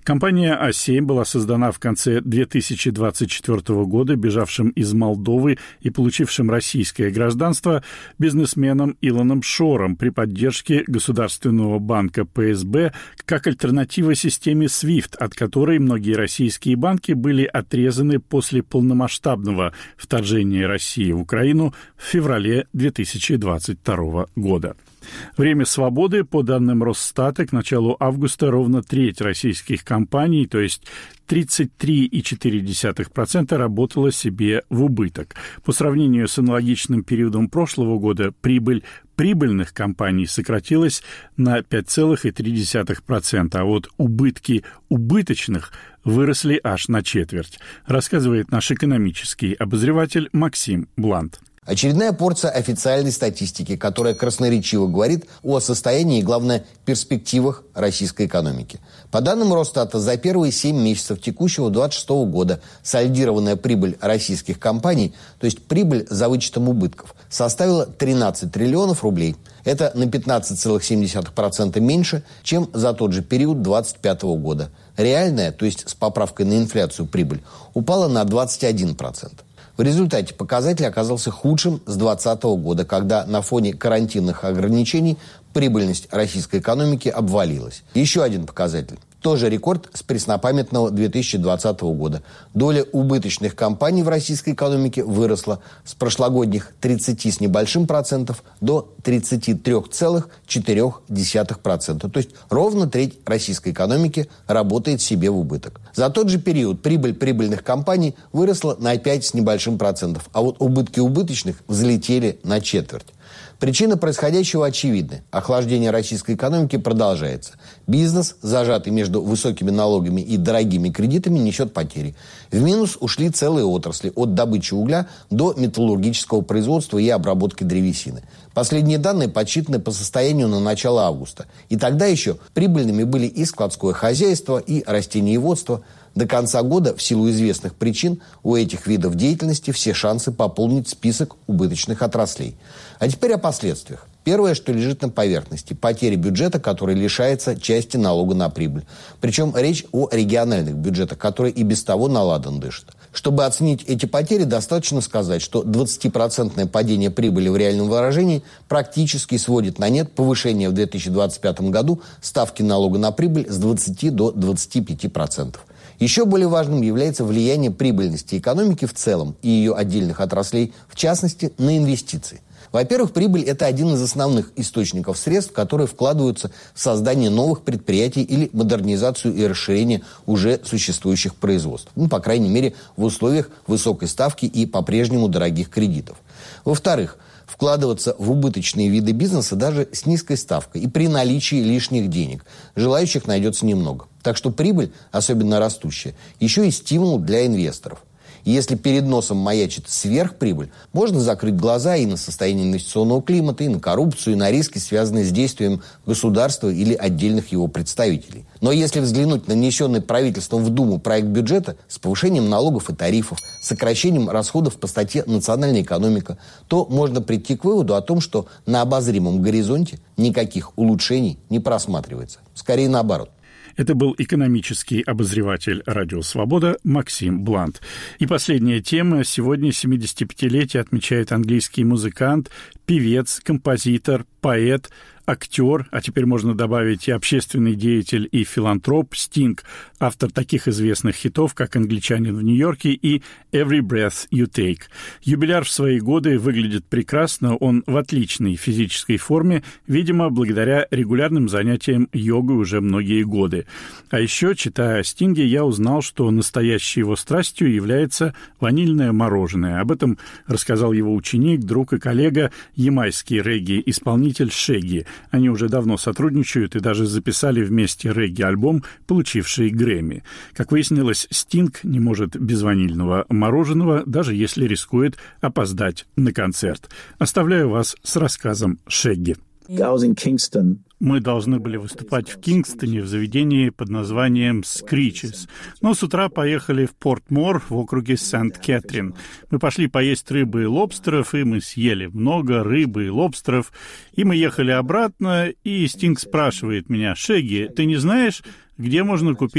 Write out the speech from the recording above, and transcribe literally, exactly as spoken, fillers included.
Компания а семь была создана в конце две тысячи двадцать четвёртого года бежавшим из Молдовы и получившим российское гражданство бизнесменом Илоном Шором при поддержке Государственного банка пэ эс бэ как альтернатива системе свифт, от которой многие российские банки были отрезаны после полномасштабного вторжения России в Украину в феврале две тысячи двадцать второго года. Время свободы, по данным Росстата, к началу августа ровно треть российских компаний, то есть тридцать три целых четыре десятых процента, работала себе в убыток. По сравнению с аналогичным периодом прошлого года, прибыль прибыльных компаний сократилась на пять целых три десятых процента, а вот убытки убыточных выросли аж на четверть, рассказывает наш экономический обозреватель Максим Блант. Очередная порция официальной статистики, которая красноречиво говорит о состоянии и, главное, перспективах российской экономики. По данным Росстата, за первые семь месяцев текущего двадцать шестого года сольдированная прибыль российских компаний, то есть прибыль за вычетом убытков, составила тринадцать триллионов рублей. Это на пятнадцать целых семь десятых процента меньше, чем за тот же период двадцать пятого года. Реальная, то есть с поправкой на инфляцию, прибыль упала на двадцать один процент. В результате показатель оказался худшим с двадцатого года, когда на фоне карантинных ограничений прибыльность российской экономики обвалилась. Еще один показатель. Тоже рекорд с преснопамятного две тысячи двадцатого года. Доля убыточных компаний в российской экономике выросла с прошлогодних тридцати с небольшим процентов до тридцати трёх целых четырёх десятых процента. То есть ровно треть российской экономики работает себе в убыток. За тот же период прибыль прибыльных компаний выросла на пять с небольшим процентов, а вот убытки убыточных взлетели на четверть. Причина происходящего очевидна. Охлаждение российской экономики продолжается. Бизнес, зажатый между высокими налогами и дорогими кредитами, несет потери. В минус ушли целые отрасли, от добычи угля до металлургического производства и обработки древесины. Последние данные подсчитаны по состоянию на начало августа. И тогда еще прибыльными были и складское хозяйство, и растениеводство. До конца года, в силу известных причин, у этих видов деятельности все шансы пополнить список убыточных отраслей. А теперь о последствиях. Первое, что лежит на поверхности – потери бюджета, который лишается части налога на прибыль. Причем речь о региональных бюджетах, которые и без того наладан дышат. Чтобы оценить эти потери, достаточно сказать, что двадцатипроцентное падение прибыли в реальном выражении практически сводит на нет повышение в две тысячи двадцать пятом году ставки налога на прибыль с двадцати до двадцати пяти процентов. Еще более важным является влияние прибыльности экономики в целом и ее отдельных отраслей, в частности, на инвестиции. Во-первых, прибыль – это один из основных источников средств, которые вкладываются в создание новых предприятий или модернизацию и расширение уже существующих производств. Ну, по крайней мере, в условиях высокой ставки и по-прежнему дорогих кредитов. Во-вторых, вкладываться в убыточные виды бизнеса даже с низкой ставкой и при наличии лишних денег. Желающих найдется немного. Так что прибыль, особенно растущая, еще и стимул для инвесторов. И если перед носом маячит сверхприбыль, можно закрыть глаза и на состояние инвестиционного климата, и на коррупцию, и на риски, связанные с действием государства или отдельных его представителей. Но если взглянуть на внесенный правительством в Думу проект бюджета с повышением налогов и тарифов, сокращением расходов по статье «Национальная экономика», то можно прийти к выводу о том, что на обозримом горизонте никаких улучшений не просматривается. Скорее наоборот. Это был экономический обозреватель «Радио Свобода» Максим Блант. И последняя тема. Сегодня семидесятипятилетие отмечает английский музыкант, певец, композитор, поэт, актер, а теперь можно добавить и общественный деятель, и филантроп Стинг, автор таких известных хитов, как «Англичанин в Нью-Йорке» и «Every Breath You Take». Юбиляр в свои годы выглядит прекрасно, он в отличной физической форме, видимо, благодаря регулярным занятиям йогой уже многие годы. А еще, читая о Стинге, я узнал, что настоящей его страстью является ванильное мороженое. Об этом рассказал его ученик, друг и коллега, ямайский регги-исполнитель Шегги. Они уже давно сотрудничают и даже записали вместе регги-альбом, получивший Грэмми. Как выяснилось, Стинг не может без ванильного мороженого, даже если рискует опоздать на концерт. Оставляю вас с рассказом Шегги. Мы должны были выступать в Кингстоне в заведении под названием «Скричес». Но с утра поехали в Порт-Мор в округе Сент-Кэтрин. Мы пошли поесть рыбы и лобстеров, и мы съели много рыбы и лобстеров. И мы ехали обратно, и Стинг спрашивает меня: «Шегги, ты не знаешь, где можно купить